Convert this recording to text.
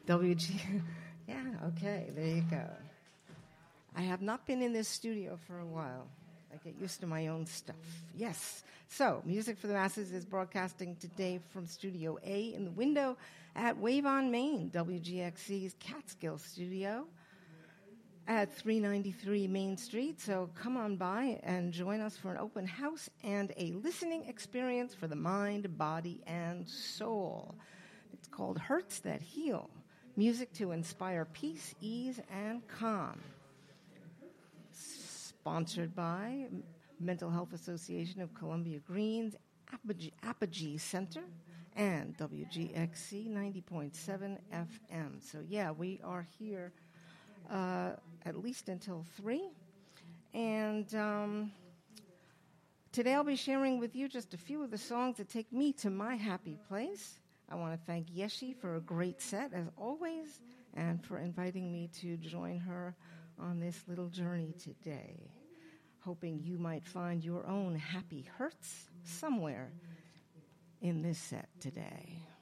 WG. Yeah, okay, there you go. I have not been in this studio for a while. I get used to my own stuff. Yes. So, Music for the Masses is broadcasting today from Studio A in the window at Wave on Main, WGXC's Catskill studio at 393 Main Street. So come on by and join us for an open house and a listening experience for the mind, body, and soul. It's called Hurts That Heal, music to inspire peace, ease, and calm. Sponsored by Mental Health Association of Columbia Greens, Apogee Center, and WGXC 90.7 FM. So yeah, we are here at least until 3. And today I'll be sharing with you just a few of the songs that take me to my happy place. I want to thank Yeshi for a great set, as always, and for inviting me to join her on this little journey today. Hoping you might find your own happy hurts somewhere in this set today.